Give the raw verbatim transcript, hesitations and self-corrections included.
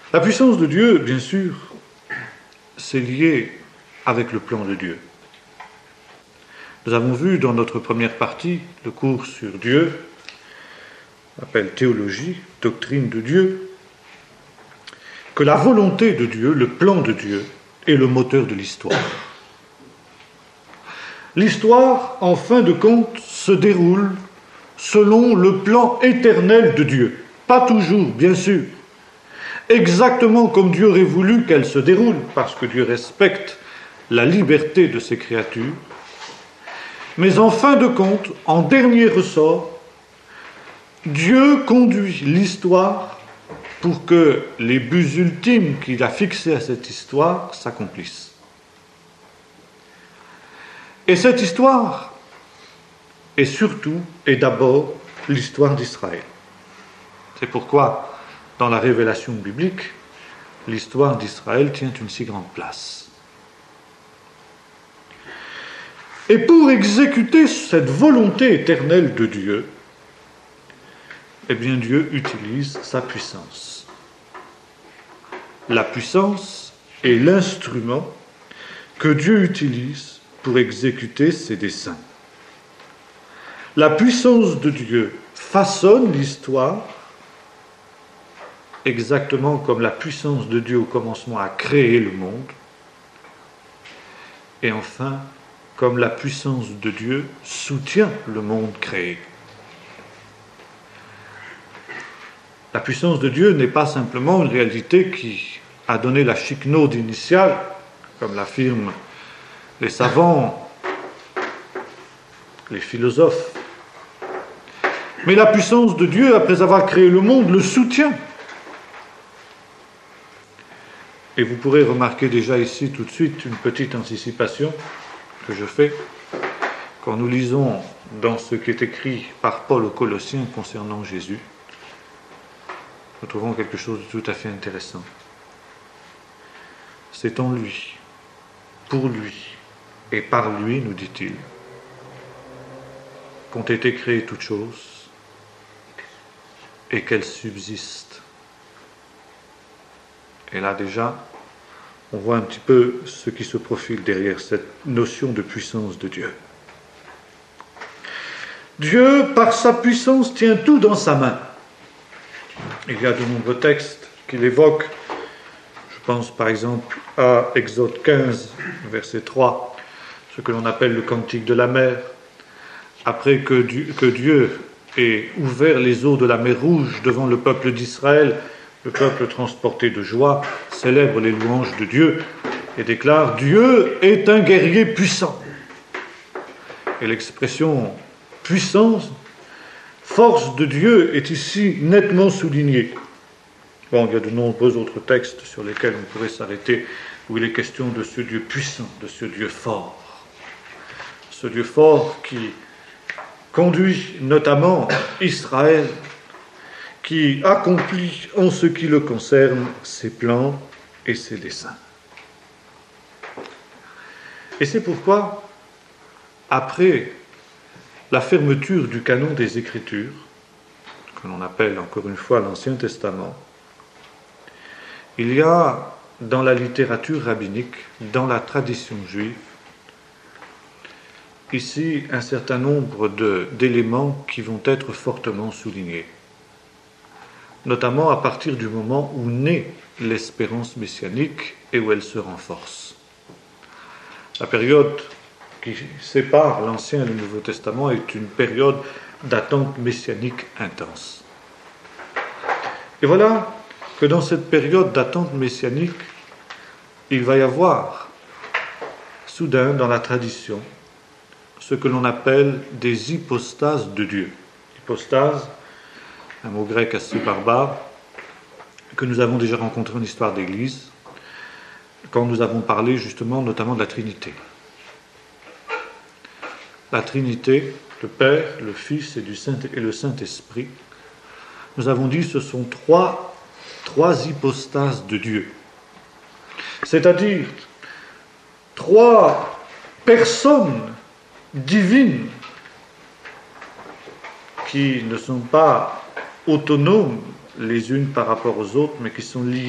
La puissance de Dieu, bien sûr, c'est lié avec le plan de Dieu. Nous avons vu dans notre première partie, le cours sur Dieu, on appelle théologie, doctrine de Dieu, que la volonté de Dieu, le plan de Dieu, est le moteur de l'histoire. L'histoire, en fin de compte, se déroule selon le plan éternel de Dieu. Pas toujours, bien sûr, exactement comme Dieu aurait voulu qu'elle se déroule, parce que Dieu respecte la liberté de ses créatures. Mais en fin de compte, en dernier ressort, Dieu conduit l'histoire pour que les buts ultimes qu'il a fixés à cette histoire s'accomplissent. Et cette histoire est surtout et d'abord l'histoire d'Israël. C'est pourquoi, dans la révélation biblique, l'histoire d'Israël tient une si grande place. Et pour exécuter cette volonté éternelle de Dieu, eh bien Dieu utilise sa puissance. La puissance est l'instrument que Dieu utilise pour exécuter ses desseins. La puissance de Dieu façonne l'histoire exactement comme la puissance de Dieu au commencement a créé le monde, et enfin, comme la puissance de Dieu soutient le monde créé. La puissance de Dieu n'est pas simplement une réalité qui a donné la chiquenaude initiale, comme l'affirment les savants, les philosophes. Mais la puissance de Dieu, après avoir créé le monde, le soutient. Et vous pourrez remarquer déjà ici tout de suite une petite anticipation que je fais quand nous lisons dans ce qui est écrit par Paul aux Colossiens concernant Jésus. Nous trouvons quelque chose de tout à fait intéressant. C'est en lui, pour lui et par lui, nous dit-il, qu'ont été créées toutes choses et qu'elles subsistent. Et là déjà, on voit un petit peu ce qui se profile derrière cette notion de puissance de Dieu. Dieu, par sa puissance, tient tout dans sa main. Il y a de nombreux textes qui l'évoquent. Je pense par exemple à Exode quinze, verset trois, ce que l'on appelle le cantique de la mer. Après que Dieu, que Dieu ait ouvert les eaux de la mer Rouge devant le peuple d'Israël, le peuple transporté de joie célèbre les louanges de Dieu et déclare « Dieu est un guerrier puissant ». Et l'expression « puissance », force de Dieu est ici nettement soulignée. Bon, il y a de nombreux autres textes sur lesquels on pourrait s'arrêter où il est question de ce Dieu puissant, de ce Dieu fort. Ce Dieu fort qui conduit notamment Israël, qui accomplit en ce qui le concerne ses plans et ses desseins. Et c'est pourquoi, après la fermeture du canon des Écritures, que l'on appelle encore une fois l'Ancien Testament, il y a dans la littérature rabbinique, dans la tradition juive, ici un certain nombre de, d'éléments qui vont être fortement soulignés, notamment à partir du moment où naît l'espérance messianique et où elle se renforce. La période qui sépare l'Ancien et le Nouveau Testament est une période d'attente messianique intense. Et voilà que dans cette période d'attente messianique, il va y avoir soudain dans la tradition ce que l'on appelle des hypostases de Dieu. Hypostase, un mot grec assez barbare, que nous avons déjà rencontré en histoire d'Église, quand nous avons parlé justement notamment de la Trinité. La Trinité, le Père, le Fils et, du Saint, et le Saint-Esprit, nous avons dit ce sont trois, trois hypostases de Dieu. C'est-à-dire trois personnes divines qui ne sont pas autonomes les unes par rapport aux autres, mais qui sont liées